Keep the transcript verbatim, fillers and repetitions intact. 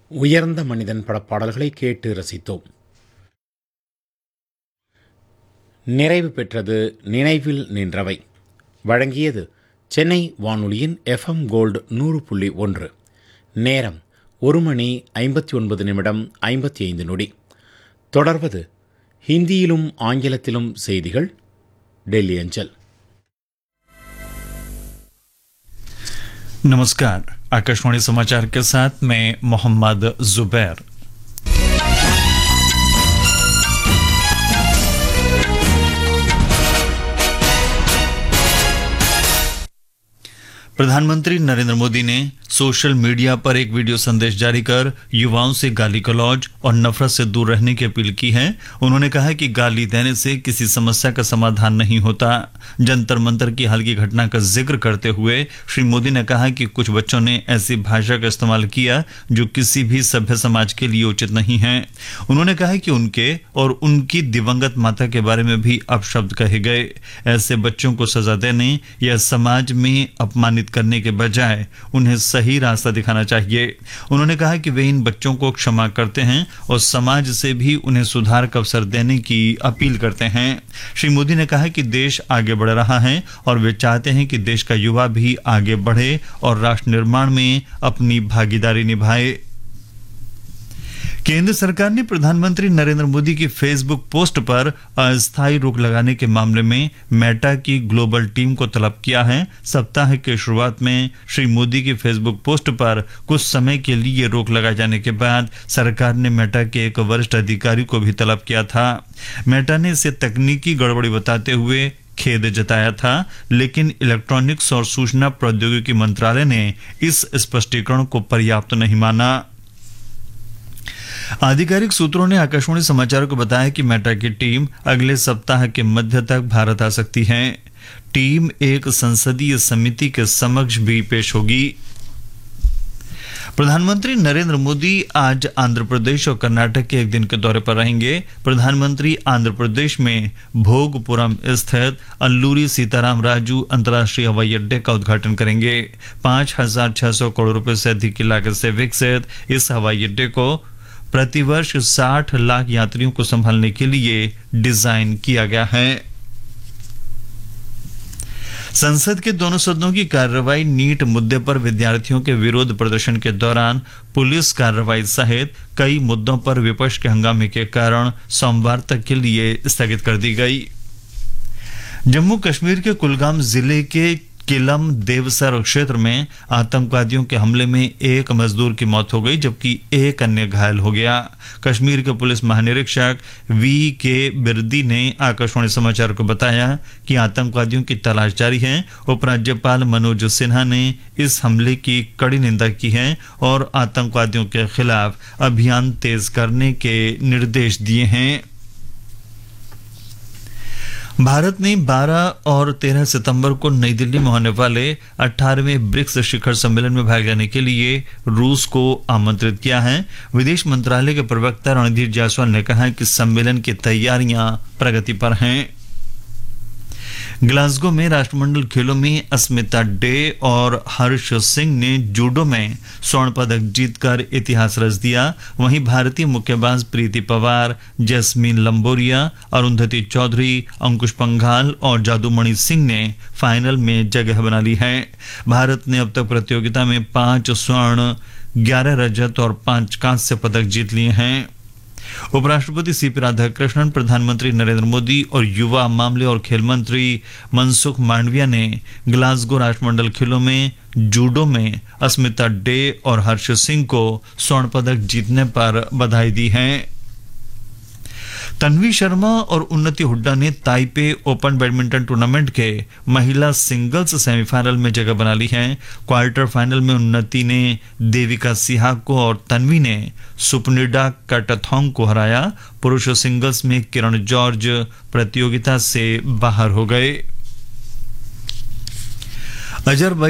உயர்ந்த மனிதன் பட பாடல்களை கேட்டு ரசித்தோம். நிறைவு பெற்றது நினைவில் நின்றவை. வழங்கியது சென்னை வானொலியின் எஃப்எம் கோல்டு நூறு புள்ளி ஒன்று. நேரம் ஒரு மணி ஐம்பத்தி ஒன்பது நிமிடம் ஐம்பத்தி ஐந்து நொடி. தொடர்வது ஹிந்தியிலும் ஆங்கிலத்திலும் செய்திகள், டெல்லி அஞ்சல். नमस्कार, आकाशवाणी समाचार के साथ मैं मोहम्मद जुबैर। प्रधानमंत्री नरेंद्र मोदी ने सोशल मीडिया पर एक वीडियो संदेश जारी कर युवाओं से गाली गलौज और नफरत से दूर रहने की अपील की है। उन्होंने कहा कि गाली देने से किसी समस्या का समाधान नहीं होता। जंतर मंतर की हाल की घटना का जिक्र करते हुए श्री मोदी ने कहा कि कुछ बच्चों ने ऐसी भाषा का इस्तेमाल किया जो किसी भी सभ्य समाज के लिए उचित नहीं है। उन्होंने कहा कि उनके और उनकी दिवंगत माता के बारे में भी अपशब्द कहे गए। ऐसे बच्चों को सजा देने या समाज में अपमानित करने के बजाय उन्हें सही रास्ता दिखाना चाहिए। उन्होंने कहा कि वे इन बच्चों को क्षमा करते हैं और समाज से भी उन्हें सुधार का अवसर देने की अपील करते हैं। श्री मोदी ने कहा कि देश आगे बढ़ रहा है और वे चाहते हैं कि देश का युवा भी आगे बढ़े और राष्ट्र निर्माण में अपनी भागीदारी निभाए। केंद्र सरकार ने प्रधानमंत्री नरेंद्र मोदी की फेसबुक पोस्ट पर अस्थायी रोक लगाने के मामले में मेटा की ग्लोबल टीम को तलब किया है। सप्ताह के शुरुआत में श्री मोदी की फेसबुक पोस्ट पर कुछ समय के लिए रोक लगाए जाने के बाद सरकार ने मेटा के एक वरिष्ठ अधिकारी को भी तलब किया था। मेटा ने इसे तकनीकी गड़बड़ी बताते हुए खेद जताया था, लेकिन इलेक्ट्रॉनिक्स और सूचना प्रौद्योगिकी मंत्रालय ने इस स्पष्टीकरण को पर्याप्त नहीं माना। आधिकारिक सूत्रों ने आकाशवाणी समाचार को बताया कि मेटा की टीम अगले सप्ताह के मध्य तक भारत आ सकती है। टीम एक संसदीय समिति के समक्ष भी पेश होगी। प्रधानमंत्री नरेंद्र मोदी आज आंध्र प्रदेश और कर्नाटक के एक दिन के दौरे पर रहेंगे। प्रधानमंत्री आंध्र प्रदेश में भोगपुरम स्थित अल्लूरी सीताराम राजू अंतर्राष्ट्रीय हवाई अड्डे का उद्घाटन करेंगे। पांच हजार छह सौ करोड़ रुपए से अधिक की लागत से विकसित इस हवाई अड्डे को प्रतिवर्ष साठ लाख यात्रियों को संभालने के लिए डिजाइन किया गया है। संसद के दोनों सदनों की कार्रवाई नीट मुद्दे पर विद्यार्थियों के विरोध प्रदर्शन के दौरान पुलिस कार्रवाई सहित कई मुद्दों पर विपक्ष के हंगामे के कारण सोमवार तक के लिए स्थगित कर दी गई। जम्मू कश्मीर के कुलगाम जिले के किलम देवसर क्षेत्र में आतंकवादियों के हमले में एक मजदूर की मौत हो गई जबकि एक अन्य घायल हो गया। कश्मीर के पुलिस महानिरीक्षक वी के बिरदी ने आकाशवाणी समाचार को बताया कि आतंकवादियों की तलाश जारी है। उपराज्यपाल मनोज सिन्हा ने इस हमले की कड़ी निंदा की है और आतंकवादियों के खिलाफ अभियान तेज करने के निर्देश दिए हैं। भारत ने बारह और तेरह सितंबर को नई दिल्ली में होने वाले अठारहवें ब्रिक्स शिखर सम्मेलन में भाग लेने के लिए रूस को आमंत्रित किया है। विदेश मंत्रालय के प्रवक्ता रणधीर जायसवाल ने कहा कि सम्मेलन की तैयारियां प्रगति पर हैं। ग्लासगो में राष्ट्रमंडल खेलों में अस्मिता डे और हर्ष सिंह ने जूडो में स्वर्ण पदक जीतकर इतिहास रच दिया। वहीं भारतीय मुक्केबाज प्रीति पवार, जैस्मीन लंबोरिया, अरुंधति चौधरी, अंकुश पंघाल और जादूमणि सिंह ने फाइनल में जगह बना ली है। भारत ने अब तक प्रतियोगिता में पांच स्वर्ण, ग्यारह रजत और पांच कांस्य पदक जीत लिए हैं। उपराष्ट्रपति सीपी राधाकृष्णन, प्रधानमंत्री नरेंद्र मोदी और युवा मामले और खेल मंत्री मनसुख मांडविया ने ग्लासगो राष्ट्रमंडल खेलों में जूडो में अस्मिता डे और हर्ष सिंह को स्वर्ण पदक जीतने पर बधाई दी है। तन्वी शर्मा और उन्नति हुड्डा ने ताइपे ओपन बैडमिंटन टूर्नामेंट के महिला सिंगल्स सेमीफाइनल में जगह बना ली है। क्वार्टर फाइनल में उन्नति ने देविका सिहाग को और तन्वी ने सुपनिडा कटथोंग को हराया। पुरुष सिंगल्स में किरण जॉर्ज प्रतियोगिता से बाहर हो गए। अजरबैजान